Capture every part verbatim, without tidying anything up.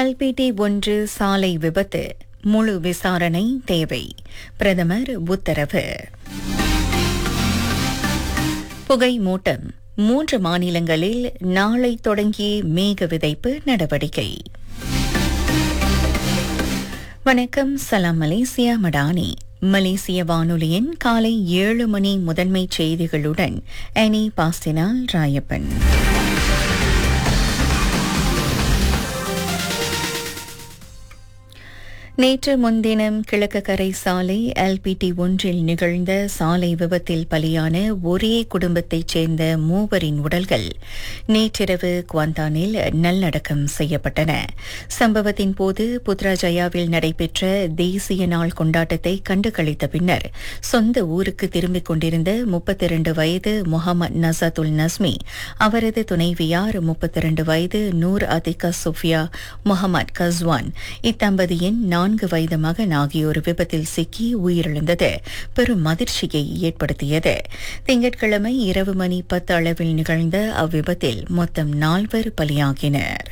LPD ஒன்று சாலை விபத்து முழு விசாரணை தேவை. பிரதமர் உத்தரவு. புகை மூட்டம் மூன்று மாநிலங்களில் நாளை தொடங்கி மேக விதைப்பு நடவடிக்கை. வணக்கம், சலாம் மலேசியா மடானி. மலேசிய வானொலியின் காலை ஏழு மணி முதன்மை செய்திகளுடன் அனி பாஸ்டினால் ராயப்பன். நேற்று முன்தினம் கிழக்கு கரை சாலை எல்பிடி ஒன்றில் நிகழ்ந்த சாலை விபத்தில் பலியான ஒரே குடும்பத்தைச் சேர்ந்த மூவரின் உடல்கள் நேற்றிரவு குவாந்தானில் நல்லடக்கம் செய்யப்பட்டன. சம்பவத்தின் போது புத்ராஜயாவில் நடைபெற்ற தேசிய நாள் கொண்டாட்டத்தை கண்டுகளித்த பின்னர் சொந்த ஊருக்கு திரும்பிக் கொண்டிருந்த முப்பத்தி இரண்டு வயது முகமது நசாத்துல் நஸ்மி, அவரது துணைவியார் முப்பத்தி இரண்டு வயது நூர் அதிகா சுஃபியா முகமது கஸ்வான், இத்தம்பதியின் நான்கு வயது மகன் ஆகியோர் விபத்தில் சிக்கி உயிரிழந்தது பெரும் அதிர்ச்சியை ஏற்படுத்தியது. திங்கட்கிழமை இரவு மணி பத்து அளவில் நிகழ்ந்த அவ்விபத்தில் மொத்தம் நால்வர் பலியாகினர்.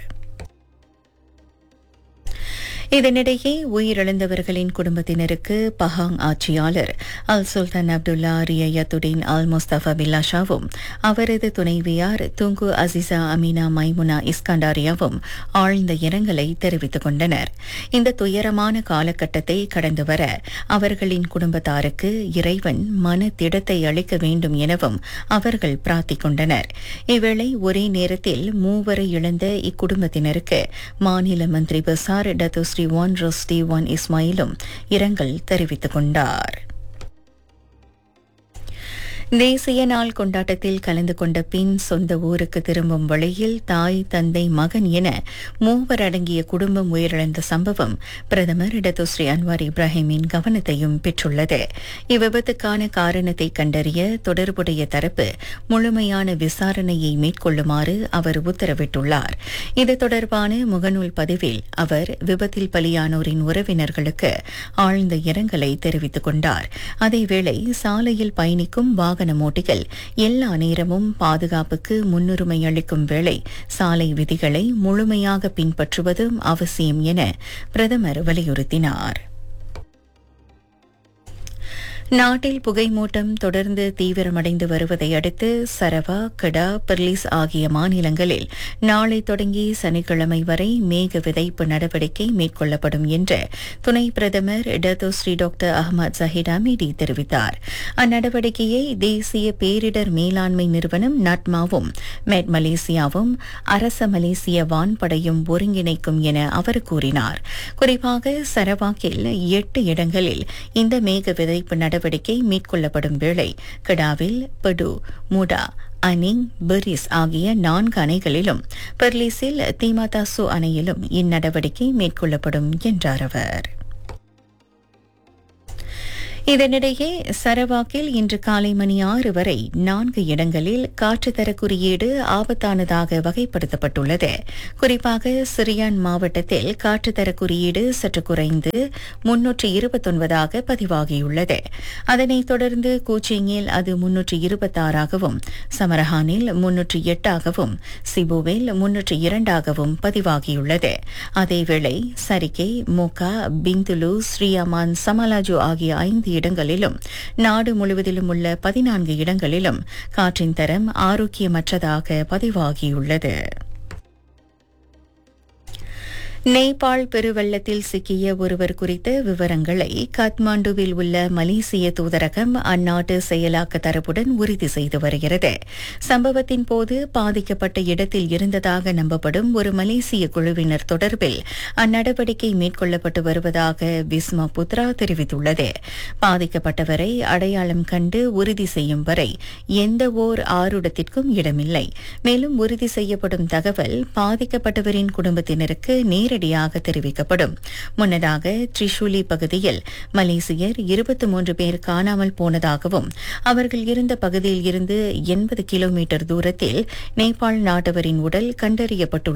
இதனிடையே உயிரிழந்தவர்களின் குடும்பத்தினருக்கு பஹாங் ஆட்சியாளர் அல் சுல்தான் அப்துல்லா ரியத்துடின் அல் முஸ்தபா பில்லாஷாவும் அவரது துணைவியார் துங்கு அசிசா அமீனா மைமுனா இஸ்கண்டாரியாவும் ஆழ்ந்த இரங்கலை தெரிவித்துக் கொண்டனர். இந்த துயரமான காலகட்டத்தை கடந்து வர அவர்களின் குடும்பத்தாருக்கு இறைவன் மன திடத்தை அளிக்க வேண்டும் எனவும் அவர்கள் பிரார்த்திக் கொண்டனர். இவ்வேளை ஒரே நேரத்தில் மூவரை இழந்த இக்குடும்பத்தினருக்கு மாநில மந்திரி பசார் Datuk Sri one Rosdi one இஸ்மாயிலும் இரங்கல் தெரிவித்துக் கொண்டார். தேசிய நாள் கொண்டாட்டத்தில் கலந்து கொண்ட பின் சொந்த ஊருக்கு திரும்பும் வழியில் தாய், தந்தை, மகன் என மூவர் அடங்கிய குடும்பம் உயிரிழந்த சம்பவம் பிரதமர் டத்தோஸ்ரீ அன்வார் இப்ராஹிமின் கவனத்தையும் பெற்றுள்ளது. இவ்விபத்துக்கான காரணத்தை கண்டறிய தொடர்புடைய தரப்பு முழுமையான விசாரணையை மேற்கொள்ளுமாறு அவர் உத்தரவிட்டுள்ளார். இது தொடர்பான முகநூல் பதிவில் அவர் விபத்தில் பலியானோரின் உறவினர்களுக்கு ஆழ்ந்த இரங்கலை தெரிவித்துக் கொண்டார். அதேவேளை சாலையில் பயணிக்கும் வாகன ஓட்டிகள் எல்லா நேரமும் பாதுகாப்புக்கு முன்னுரிமை அளிக்கும் வேளை சாலை விதிகளை முழுமையாக பின்பற்றுவதும் அவசியம் என பிரதமர் வலியுறுத்தினார். நாட்டில் புகைமூட்டம் தொடர்ந்து தீவிரமடைந்து வருவதை அடுத்து சரவா, கடா, பெர்லிஸ் ஆகிய மாநிலங்களில் நாளை தொடங்கி சனிக்கிழமை வரை மேக விதைப்பு நடவடிக்கை மேற்கொள்ளப்படும் என்று துணை பிரதமர் Datuk Seri doctor Ahmad Zaheer Hamidi தெரிவித்தார். அந்நடவடிக்கையை தேசிய பேரிடர் மேலாண்மை நிறுவனம் நட்மாவும் மெட் மலேசியாவும் அரச மலேசிய வான்படையும் ஒருங்கிணைக்கும் என அவர் கூறினார். குறிப்பாக சரவாக்கில் எட்டு இடங்களில் இந்த மேக விதைப்பு நடவடிக்கை நடவடிக்கை மேற்கொள்ளப்படும் வேளை கடாவில் பெடு, முடா, அனிங், பெரிஸ் ஆகிய நான்கு அணைகளிலும் பெர்லிஸில் தீமாதாசு அணையிலும் இந்நடவடிக்கை மேற்கொள்ளப்படும் என்றார் அவர். இதனிடையே சரவாக்கில் இன்று காலை மணி ஆறு வரை நான்கு இடங்களில் காற்றுத்தர குறியீடு ஆபத்தானதாக வகைப்படுத்தப்பட்டுள்ளது. குறிப்பாக சிரியான் மாவட்டத்தில் காற்றுத்தர குறியீடு சற்று குறைந்து முன்னூற்று இருபத்தொன்பதாக பதிவாகியுள்ளது. அதனைத் தொடர்ந்து கூச்சிங்கில் அது முன்னூற்று இருபத்தாறாகவும், சமரஹானில் முன்னூற்று எட்டாகவும், சிபுவில் முன்னூற்று இரண்டாகவும் பதிவாகியுள்ளது. அதேவேளை சரிகை, மோகா, பிந்துலு, ஸ்ரீஅமான், சமலாஜு ஆகிய ஐந்து இடங்களிலும் நாடு முழுவதிலும் உள்ள பதினான்கு இடங்களிலும் காற்றின் தரம் ஆரோக்கியமற்றதாக பதிவாகியுள்ளது. நேபாள் பெருவெள்ளத்தில் சிக்கிய ஒருவர் குறித்த விவரங்களை காத்மாண்டுவில் உள்ள மலேசிய தூதரகம் அந்நாட்டு செயலாக்க தரப்புடன் உறுதி செய்து வருகிறது. சம்பவத்தின் போது பாதிக்கப்பட்ட இடத்தில் இருந்ததாக நம்பப்படும் ஒரு மலேசிய குழுவினர் தொடர்பில் அந்நடவடிக்கை மேற்கொள்ளப்பட்டு வருவதாக விஸ்மா புத்ரா தெரிவித்துள்ளது. பாதிக்கப்பட்டவரை அடையாளம் கண்டு உறுதி செய்யும் வரை எந்த ஓர் ஆருடத்திற்கும் இடமில்லை. மேலும் உறுதி செய்யப்படும் தகவல் பாதிக்கப்பட்டவரின் குடும்பத்தினருக்கு நேர் நேரடியாக தெரிவிக்கப்படும். முன்னதாக ட்ரிஷூலி பகுதியில் மலேசியர் இருபத்தி மூன்று பேர் காணாமல் போனதாகவும் அவர்கள் இருந்த பகுதியில் இருந்து எண்பது கிலோமீட்டர் தூரத்தில் நேபாள் நாட்டவரின் உடல்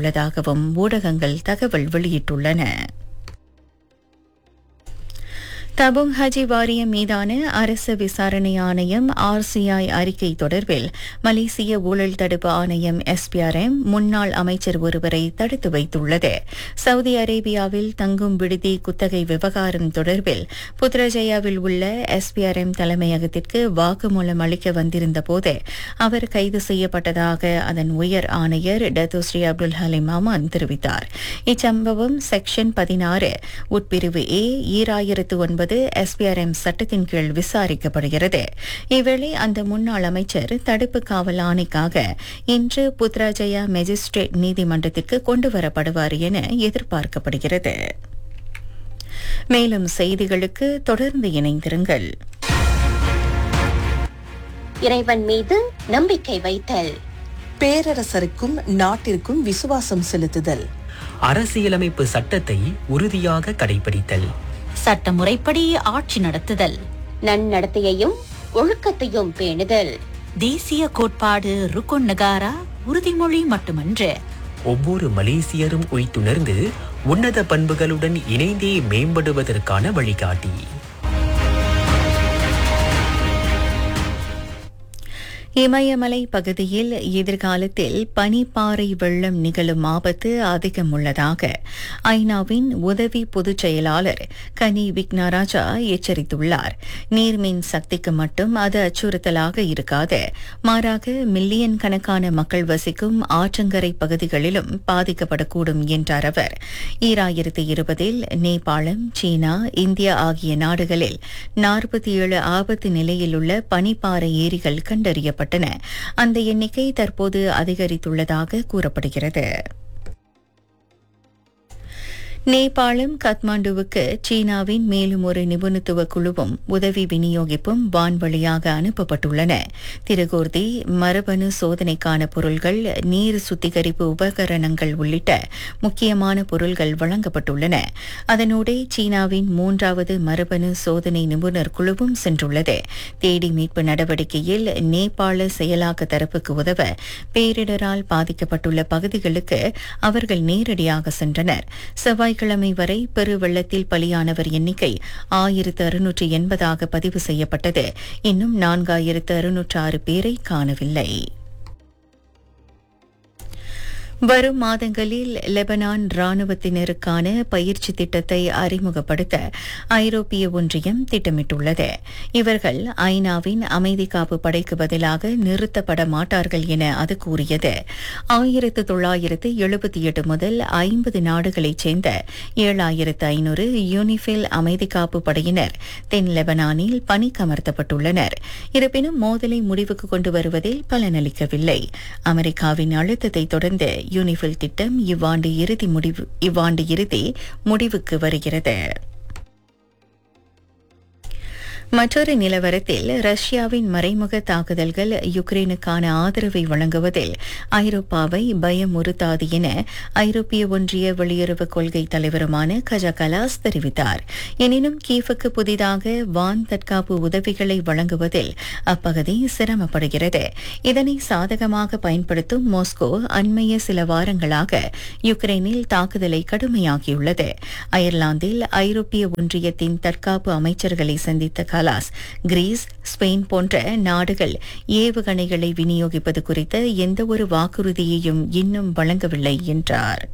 கண்டறியப்பட்டுள்ளதாகவும் ஊடகங்கள் தகவல் வெளியிட்டுள்ளன. தபுங் ஹஜி வாரியம் மீதான அரசு விசாரணை ஆணையம் ஆர்சிஐ அறிக்கை தொடர்பில் மலேசிய ஊழல் தடுப்பு ஆணையம் எஸ்பிஆர்எம் முன்னாள் அமைச்சர் ஒருவரை தடுத்து வைத்துள்ளது. சவுதி அரேபியாவில் தங்கும் விடுதி குத்தகை விவகாரம் தொடர்பில் புத்ரஜயாவில் உள்ள எஸ்பிஆர்எம் தலைமையகத்திற்கு வாக்குமூலம் அளிக்க வந்திருந்த போது அவர் கைது செய்யப்பட்டதாக அதன் உயர் ஆணையர் டத்தோஸ்ரீ அப்துல் ஹலீம் அமான் தெரிவித்தார். இச்சம்பவம் செக்ஷன் பதினாறு உட்பிரிவு ஏ ஈராயிரத்து ஒன்பது எஸ்பிஆர்எம் சட்டத்தின் கீழ் விசாரிக்கப்படுகிறது. இவ்வேளை அந்த முன்னாள் அமைச்சர் தடுப்பு காவல் ஆணைக்காக இன்று புத்ராஜயா மேஜிஸ்ட்ரேட் நீதிமன்றத்திற்கு கொண்டுவரப்படுவார் என எதிர்பார்க்கப்படுகிறது. மேலும் செய்திகளுக்கு தொடர்ந்து இணைந்திருங்கள். இறைவன் மீது நம்பிக்கை வைத்தல், பேரரசருக்கும் நாட்டிற்கும் விசுவாசம் செலுத்துதல், அரசியலமைப்பு சட்டத்தை உறுதியாக கடைபிடித்தல், சட்டமுறைப்படி ஆட்சி நடத்துதல், நன்னடத்தையையும் ஒழுக்கத்தையும் பேணுதல், தேசிய கோட்பாடு ருக்குன் நகாரா உறுதிமொழி மட்டுமன்று, ஒவ்வொரு மலேசியரும் உய்த்துணர்ந்து உன்னத பண்புகளுடன் இணைந்தே மேம்படுவதற்கான வழிகாட்டி. இமயமலை பகுதியில் எதிர்காலத்தில் பனிப்பாறை வெள்ளம் நிகழும் ஆபத்து அதிகம் உள்ளதாக ஐநாவின் உதவி பொதுச் செயலாளர் கனி விக்னராஜா எச்சரித்துள்ளார். நீர்மின் சக்திக்கு மட்டும் அது அச்சுறுத்தலாக இருக்காது, மாறாக மில்லியன் கணக்கான மக்கள் வசிக்கும் ஆற்றங்கரை பகுதிகளிலும் பாதிக்கப்படக்கூடும் என்றார் அவர். ஈராயிரத்து இருபதில் நேபாளம், சீனா, இந்தியா ஆகிய நாடுகளில் நாற்பத்தி ஏழு ஆபத்து நிலையில் உள்ள பனிப்பாறை ஏரிகள் கண்டறியப்பட்டன. அந்த எண்ணிக்கை தற்போது அதிகரித்துள்ளதாக கூறப்படுகிறது. நேபாளம் காத்மாண்டுவுக்கு சீனாவின் மேலும் ஒரு நிபுணத்துவ குழுவும் உதவி விநியோகிப்பும் வான்வழியாக அனுப்பப்பட்டுள்ளன. திருகூர்தி, மரபணு சோதனைக்கான பொருள்கள், நீர் சுத்திகரிப்பு உபகரணங்கள் உள்ளிட்ட முக்கியமான பொருள்கள் வழங்கப்பட்டுள்ளன. அதனோடு சீனாவின் மூன்றாவது மரபணு சோதனை நிபுணர் குழுவும் சென்றுள்ளது. தேடி மீட்பு நடவடிக்கையில் நேபாள செயலாக்க தரப்புக்கு உதவ பேரிடரால் பாதிக்கப்பட்டுள்ள பகுதிகளுக்கு அவர்கள் நேரடியாக சென்றனர். செவ்வாய் கிழமை வரை பெருவெள்ளத்தில் பலியானவர் எண்ணிக்கை ஆயிரத்து அறுநூற்று எண்பதாக பதிவு செய்யப்பட்டது. இன்னும் நான்காயிரத்து அறுநூற்று ஆறு பேரை காணவில்லை. வரும் மாதங்களில் லெபனான் ராணுவத்தினருக்கான பயிற்சி திட்டத்தை அறிமுகப்படுத்த ஐரோப்பிய ஒன்றியம் திட்டமிட்டுள்ளது. இவர்கள் ஐநாவின் அமைதி காப்பு படைக்கு பதிலாக நிறுத்தப்பட மாட்டார்கள் என அது கூறியது. ஆயிரத்து தொள்ளாயிரத்து எழுபத்தி எட்டு முதல் ஐம்பது நாடுகளைச் சேர்ந்த ஏழாயிரத்து ஐநூறு யூனிஃபில் அமைதி காப்பு படையினர் தென் லெபனானில் பணிக்கமர்த்தப்பட்டுள்ளனர். இருப்பினும் மோதலை முடிவுக்கு கொண்டு வருவதில் பலனளிக்கவில்லை. அமெரிக்காவின் அழுத்தத்தை தொடர்ந்து யூனிஃபில் திட்டம் இவ்வாண்டு இறுதி முடிவு இவ்வாண்டு இறுதி முடிவுக்கு வருகிறது. மற்றொரு நிலவரத்தில் ரஷ்யாவின் மறைமுக தாக்குதல்கள் யுக்ரைனுக்கான ஆதரவை வழங்குவதில் ஐரோப்பாவை பயமுறுத்தாது என ஐரோப்பிய ஒன்றிய வெளியுறவு கொள்கை தலைவருமான கஜா கலாஸ் தெரிவித்தார். எனினும் கீவுக்கு புதிதாக வான் தற்காப்பு உதவிகளை வழங்குவதில் அப்பகுதி சிரமப்படுகிறது. இதனை சாதகமாக பயன்படுத்தும் மாஸ்கோ அண்மைய சில வாரங்களாக யுக்ரைனில் தாக்குதலை கடுமையாக்கியுள்ளது. அயர்லாந்தில் ஐரோப்பிய ஒன்றியத்தின் தற்காப்பு அமைச்சர்களை சந்தித்த கலாஸ் கிரீஸ், ஸ்பெயின் போன்ற நாடுகள் ஏவுகணைகளை விநியோகிப்பது குறித்த எந்தவொரு வாக்குறுதியையும் இன்னும் வழங்கவில்லை என்றார்.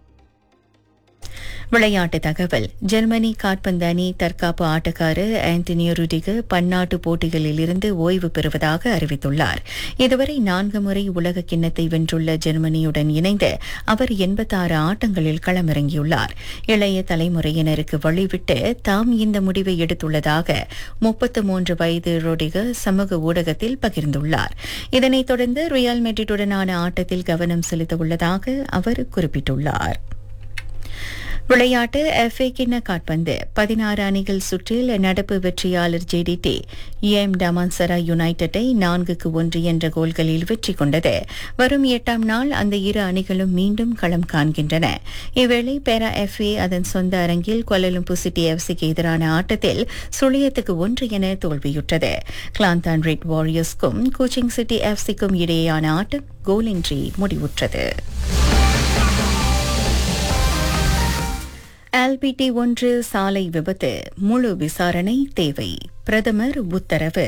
விளையாட்டு தகவல். ஜெர்மனி காற்பந்து அணி தற்காப்பு ஆட்டக்காரர் ஆண்டனியோ ருடிகர் பன்னாட்டு போட்டிகளில் இருந்து ஓய்வு பெறுவதாக அறிவித்துள்ளார். இதுவரை நான்கு முறை உலக கிண்ணத்தை வென்றுள்ள ஜெர்மனியுடன் இணைந்து அவர் எண்பத்தாறு ஆட்டங்களில் களமிறங்கியுள்ளார். இளைய தலைமுறையினருக்கு வழிவிட்டு தாம் இந்த முடிவை எடுத்துள்ளதாக முப்பத்து மூன்று வயது ருடிகர் சமூக ஊடகத்தில் பகிர்ந்துள்ளார். இதனைத் தொடர்ந்து ரியால் மெட்ரிட்டுடனான ஆட்டத்தில் கவனம் செலுத்த உள்ளதாக அவர் குறிப்பிட்டுள்ளார். விளையாட்டு. எஃப்ஏ கிண்ண காற்பந்து பதினாறு அணிகள் சுற்றில் நடப்பு வெற்றியாளர் ஜேடிடி எம் டமான்சரா யுனைடெட்டை நான்குக்கு ஒன்று என்ற கோல்களில் வெற்றி கொண்டது. வரும் எட்டாம் நாள் அந்த இரு அணிகளும் மீண்டும் களம் காண்கின்றன. இவ்வேளை பேரா எஃப்ஏ அதன் சொந்த அரங்கில் கோலாலம்பூர் சிட்டி எஃப்சிக்கு எதிரான ஆட்டத்தில் சுழியத்துக்கு ஒன்று என தோல்வியுற்றது. கிளாந்தான் ரெட் வாரியர்ஸ்க்கும் கோச்சிங் சிட்டி எஃப்சிக்கும் இடையேயான ஆட்டம் கோலின்றி முடிவுற்றது. எல்பிடி ஒன்று சாலை விபத்து முழு விசாரணை தேவை பிரதமர் உத்தரவு.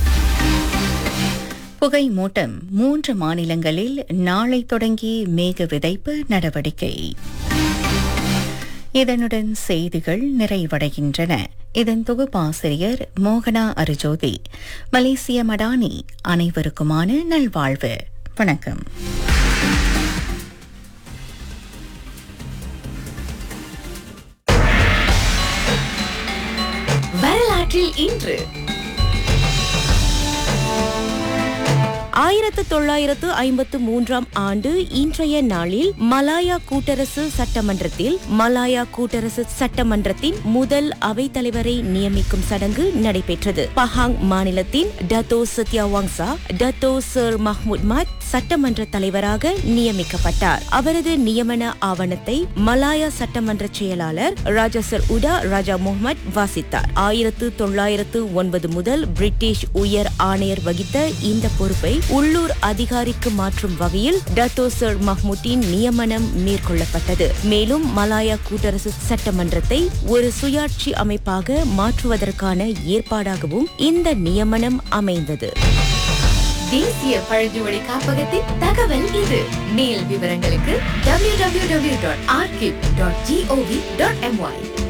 புகை மூட்டம் மூன்று மாநிலங்களில் நாளை தொடங்கி மேக விதைப்பு நடவடிக்கை. இதனுடன் செய்திகள் நிறைவடைகின்றன. இதன் தொகுப்பாசிரியர் மோகனா அருஜோதி. மலேசிய மடானி. அனைவருக்குமான நல்வாழ்வு. வணக்கம். வரலாற்றில் இன்று ஆயிரத்து தொள்ளாயிரத்து ஐம்பத்து மூன்றாம் ஆண்டு இன்றைய நாளில் மலாயா கூட்டரசு சட்டமன்றத்தில் மலாயா கூட்டரசு சட்டமன்றத்தின் முதல் அவைத்தலைவரை நியமிக்கும் சடங்கு நடைபெற்றது. பஹாங் மாநிலத்தின் டத்தோ சத்யாவாங்சா டத்தோ சர் மஹ்மூத் மாட் சட்டமன்ற தலைவராக நியமிக்கப்பட்டார். அவரது நியமன ஆவணத்தை மலாயா சட்டமன்ற செயலாளர் ராஜா சர் உடா ராஜா முகமது வாசித்தார். ஆயிரத்து தொள்ளாயிரத்து ஒன்பது முதல் பிரிட்டிஷ் உயர் ஆணையர் வகித்த இந்த பொறுப்பை உள்ளூர் அதிகாரிக்கு மாற்றும் வகையில் டத்தோ சர் மஹ்மூத்தின் நியமனம் மேற்கொள்ளப்பட்டது. மேலும் மலாயா கூட்டரசு சட்டமன்றத்தை ஒரு சுயாட்சி அமைப்பாக மாற்றுவதற்கான ஏற்பாடாகவும் இந்த நியமனம் அமைந்தது. தேசிய பழங்குடி காப்பகத்தின் தகவல் இது. மேல் விவரங்களுக்கு W W W dot archive dot gov dot MY.